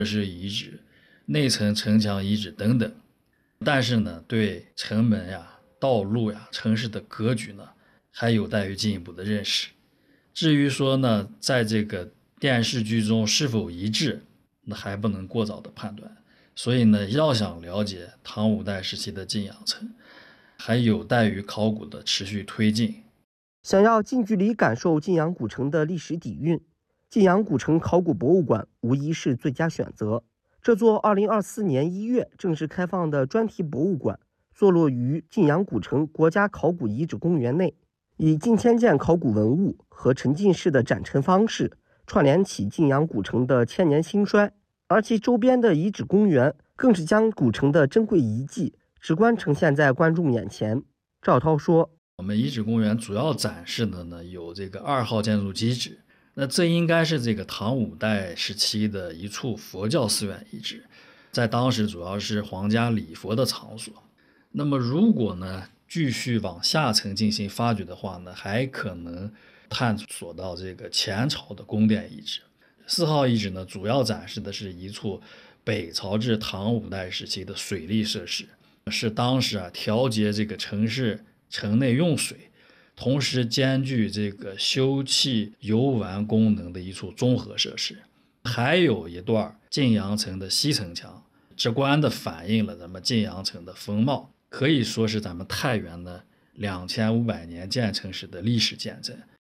石遗址、内层城墙遗址等等。但是呢，对城门呀、道路呀、城市的格局呢，还有待于进一步的认识。至于说呢，在这个电视剧中是否一致，那还不能过早的判断。所以呢，要想了解唐五代时期的晋阳城，还有待于考古的持续推进。 想要近距离感受晋阳古城的历史底蕴，晋阳古城考古博物馆无疑是最佳选择。这座2024年1月正式开放的专题博物馆，坐落于晋阳古城国家考古遗址公园内，以近千件考古文物和沉浸式的展陈方式，串联起晋阳古城的千年兴衰。而其周边的遗址公园，更是将古城的珍贵遗迹直观呈现在观众眼前。赵涛说：“ 我们遗址公园主要展示的呢有这个2号建筑基址，那这应该是这个唐五代时期的一处佛教寺院遗址，在当时主要是皇家礼佛的场所。那么如果呢继续往下层进行发掘的话呢，还可能探索到这个前朝的宫殿遗址。4号遗址呢，主要展示的是一处北朝至唐五代时期的水利设施，是当时调节这个城市城内用水，同时兼具这个修葺游玩功能的一处综合设施。还有一段晋阳城的西城墙，直观地反映了咱们晋阳城的风貌，可以说是咱们太原的2500年建成时的历史见证。